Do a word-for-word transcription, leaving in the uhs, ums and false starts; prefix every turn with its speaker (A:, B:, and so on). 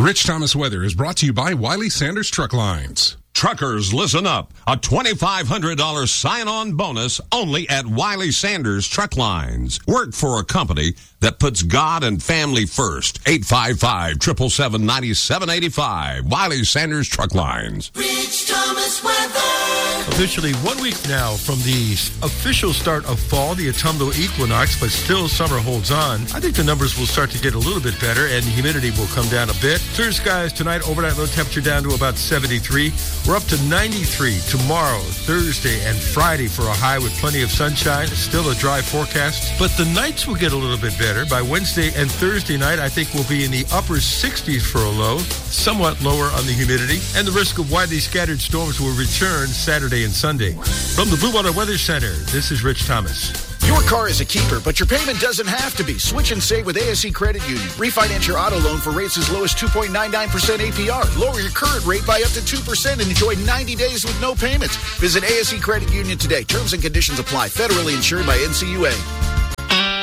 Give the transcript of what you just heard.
A: Rich Thomas Weather is brought to you by Wiley Sanders Truck Lines.
B: Truckers, listen up. A twenty-five hundred dollars sign-on bonus only at Wiley Sanders Truck Lines. Work for a company that puts God and family first. eight five five, seven seven seven, nine seven eight five. Wiley Sanders Truck Lines.
C: Rich Thomas Weather.
D: Officially one week now from the official start of fall, the autumnal equinox, but still summer holds on. I think the numbers will start to get a little bit better and humidity will come down a bit. Clear skies tonight, overnight low temperature down to about seventy-three. We're up to ninety-three tomorrow, Thursday, and Friday for a high with plenty of sunshine. Still a dry forecast, but the nights will get a little bit better. By Wednesday and Thursday night, I think we'll be in the upper sixties for a low, somewhat lower on the humidity, and the risk of widely scattered storms will return Saturday and Sunday. From the Blue Water Weather Center, this is Rich Thomas.
E: Your car is a keeper, but your payment doesn't have to be. Switch and save with A S E Credit Union. Refinance your auto loan for rates as low as two point nine nine percent A P R. Lower your current rate by up to two percent and enjoy ninety days with no payments. Visit A S E Credit Union today. Terms and conditions apply. Federally insured by N C U A.